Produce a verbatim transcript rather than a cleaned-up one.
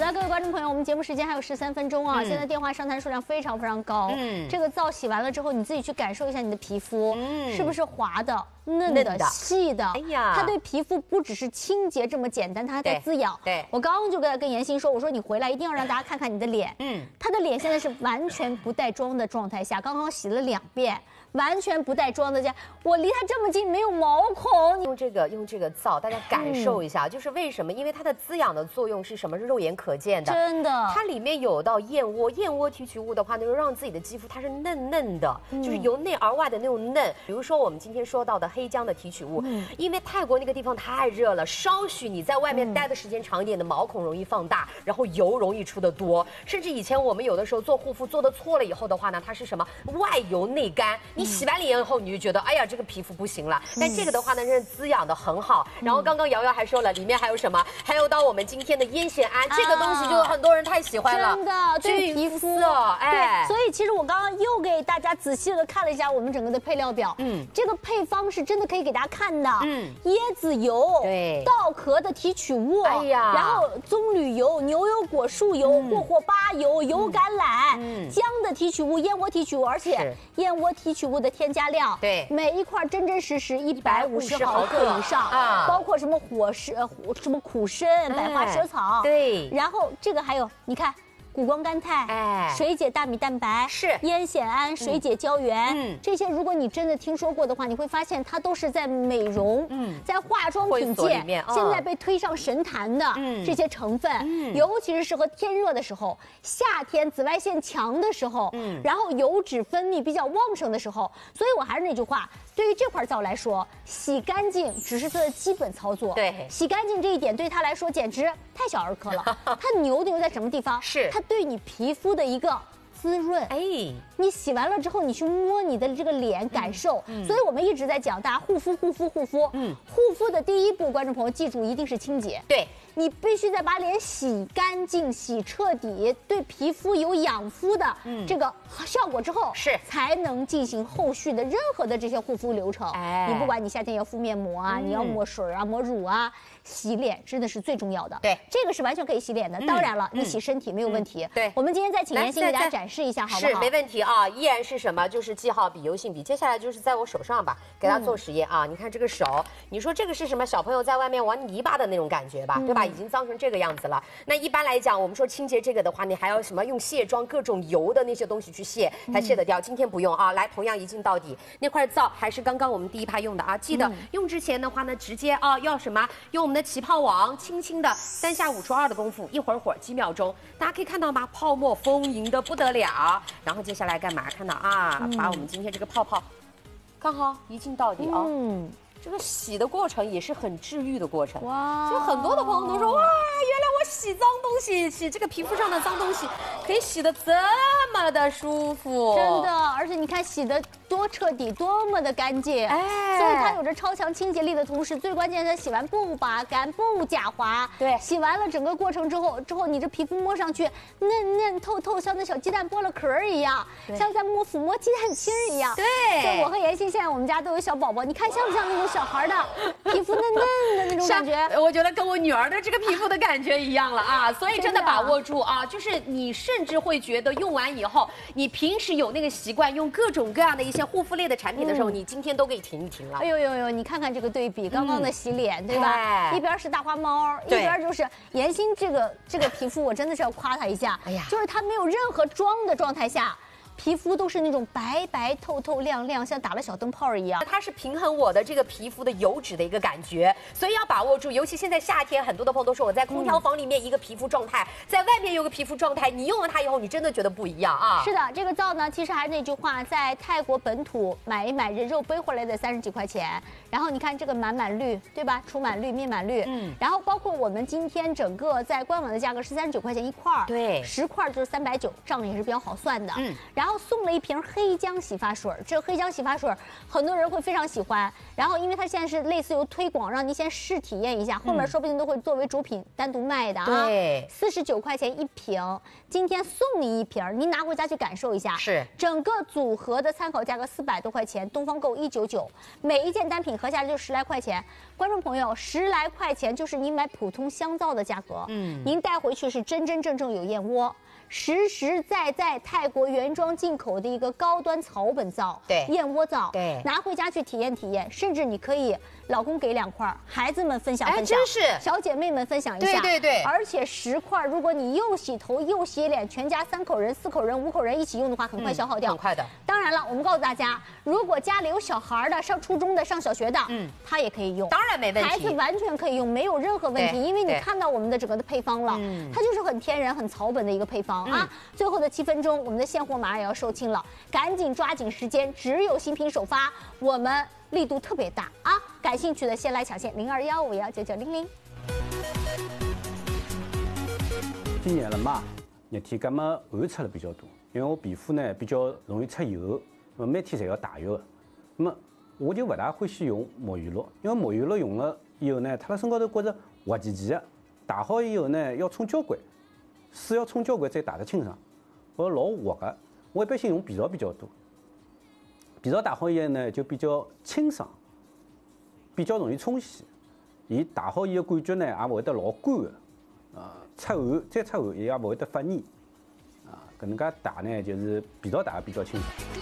的，各位观众朋友，我们节目时间还有十三分钟啊！嗯、现在电话上单数量非常非常高。嗯，这个皂洗完了之后，你自己去感受一下你的皮肤，嗯，是不是滑的、嫩的、细的？哎呀，它对皮肤不只是清洁这么简单，它还在滋养。对，我刚刚就跟跟妍欣说，我说你回来一定要让大家看看你的脸。嗯，她的脸现在是完全不带妆的状态下，刚刚洗了两遍。 完全不带妆的家，我离它这么近，没有毛孔。 用这个用这个皂，大家感受一下，嗯、就是为什么？因为它的滋养的作用是什么？是肉眼可见的。 真的， 它里面有到燕窝，燕窝提取物的话，能够让自己的肌肤它是嫩嫩的，嗯、就是由内而外的那种嫩。比如说我们今天说到的黑姜的提取物，嗯、因为泰国那个地方太热了，稍许你在外面待的时间长一点的毛孔容易放大，然后油容易出得多，甚至以前我们有的时候做护肤做的错了以后的话呢，它是什么？外油内干。 你洗完脸以后，你就觉得哎呀，这个皮肤不行了。但这个的话呢，是滋养的很好。然后刚刚瑶瑶还说了，里面还有什么？还有到我们今天的烟酰胺，这个东西就很多人太喜欢了， 真的对皮肤，哎，所以其实我刚刚又给大家仔细的看了一下我们整个的配料表，嗯，这个配方是真的可以给大家看的，嗯，椰子油，对，稻壳的提取物，哎呀，然后棕榈油、牛油果树油、霍霍巴油、油橄榄，嗯，姜的提取物、燕窝提取物，而且燕窝提取物 的添加量，对每一块真真实实一百五十毫克以上啊，包括什么火参、呃什么苦参、百花蛇草，对，然后这个还有你看。 谷胱甘肽，哎，水解大米蛋白是烟酰胺，水解胶原，嗯，这些如果你真的听说过的话，你会发现它都是在美容，嗯，在化妆品界现在被推上神坛的这些成分，嗯，尤其是适合天热的时候，夏天紫外线强的时候，嗯，然后油脂分泌比较旺盛的时候，所以我还是那句话，对于这块皂来说，洗干净只是它的基本操作，对，洗干净这一点对它来说简直太小儿科了。它牛牛在什么地方？是它 对你皮肤的一个滋润，哎，你洗完了之后，你去摸你的这个脸，感受。嗯嗯、所以我们一直在讲，大家护肤、护肤、护肤。嗯，护肤的第一步，观众朋友记住，一定是清洁。对，你必须得把脸洗干净、洗彻底，对皮肤有养肤的这个效果之后，是才能进行后续的任何的这些护肤流程。哎，你不管你夏天要敷面膜啊，嗯、你要抹水啊、抹乳啊。 洗脸真的是最重要的，对，这个是完全可以洗脸的。当然了，你洗身体没有问题。对，我们今天再请妍欣给大家展示一下，好不好？是，没问题啊，依然是什么？就是记号笔、油性笔。接下来就是在我手上吧，给大家做实验啊。你看这个手，你说这个是什么？小朋友在外面玩泥巴的那种感觉吧，对吧？已经脏成这个样子了。那一般来讲，我们说清洁这个的话，你还要什么？用卸妆各种油的那些东西去卸，才卸得掉。今天不用啊，来，同样一镜到底。那块皂还是刚刚我们第一趴用的啊，记得用之前的话呢，直接啊要什么？用我们的起泡网。 轻轻的三下五除二的功夫，一会儿会儿几秒钟，大家可以看到吗？泡沫丰盈的不得了。然后接下来干嘛？看到啊，嗯、把我们今天这个泡泡，看好一镜到底啊。嗯，这个洗的过程也是很治愈的过程。哇，就很多的朋友都说，哇，原来我洗脏东西，洗这个皮肤上的脏东西，可以洗得这么的舒服。真的，而且你看洗的多彻底，多么的干净。哎，所以它有着超强清洁力的同时，最关键的洗完不拔干，不假滑。对，洗完了整个过程之后，之后你这皮肤摸上去嫩嫩透透，像那小鸡蛋剥了壳一样，像在摸抚摸鸡蛋清一样。对，所以我和妍欣现在我们家都有小宝宝，你看像不像那种小孩的皮肤嫩嫩的那种感觉？我觉得跟我女儿的这个皮肤的感觉一样了啊！所以真的把握住啊，就是你甚至会觉得用完以后，你平时有那个习惯用各种各样的一些护肤类的产品的时候，嗯、你今天都可以停一停了。哎呦呦呦！你看看这个对比，刚刚的洗脸，嗯、对吧？哎、一边是大花猫，一边就是妍欣这个这个皮肤，我真的是要夸她一下。哎呀，就是她没有任何妆的状态下。 皮肤都是那种白白透透亮亮，像打了小灯泡一样。它是平衡我的这个皮肤的油脂的一个感觉，所以要把握住。尤其现在夏天，很多的朋友都说我在空调房里面一个皮肤状态，嗯、在外面有个皮肤状态，你用了它以后，你真的觉得不一样啊。是的，这个皂呢，其实还是那句话，在泰国本土买一买人肉背回来的三十几块钱。然后你看这个满满绿，对吧？除满绿、面满绿，嗯。然后包括我们今天整个在官网的价格是三十九块钱一块，对，十块就是三百九，账也是比较好算的。嗯。然然后送了一瓶黑姜洗发水，这个黑姜洗发水很多人会非常喜欢。然后因为它现在是类似于推广，让你先试体验一下，后面说不定都会作为主品单独卖的啊。对，四十九块钱一瓶，今天送你一瓶，您拿回家去感受一下。是，整个组合的参考价格四百多块钱，东方购一九九，每一件单品合下来就十来块钱。观众朋友，十来块钱就是你买普通香皂的价格。嗯，您带回去是真真正正有燕窝。实实在在泰国原装进口的一个高端草本皂，对，燕窝皂，对，拿回家去体验体验，甚至你可以老公给两块，孩子们分享分享，哎，真是小姐妹们分享一下，对对对，而且十块，如果你又洗头又洗脸，全家三口人、四口人、五口人一起用的话，很快消耗掉，很快的。当然了，我们告诉大家，如果家里有小孩的，上初中的、上小学的，嗯，他也可以用，当然没问题，孩子完全可以用，没有任何问题，因为你看到我们的整个的配方了，它就是很天然、很草本的一个配方。啊，最后的七分钟，我们的现货马上也要售罄了，赶紧抓紧时间，只有新品首发，我们力度特别大啊！感兴趣的先来抢线零二幺五幺九九零零。 今年了嘛，热天咁么汗出了比较多，因为我皮肤呢比较容易出油，那么每天侪要汏浴的，那么我就不大欢喜用沐浴露，因为沐浴露用了以后呢，它辣身高头觉着滑稽稽的，汏好以后呢要冲交关。水要冲交关再打得清爽，我老滑的。我一般性用皮皂比较多，皮皂打好以后呢就比较清爽，比较容易冲洗。伊打好以后感觉呢也不会得老干的，啊，出汗再出汗也也不会得发腻，啊，搿能介打呢就是皮皂打得比较清爽。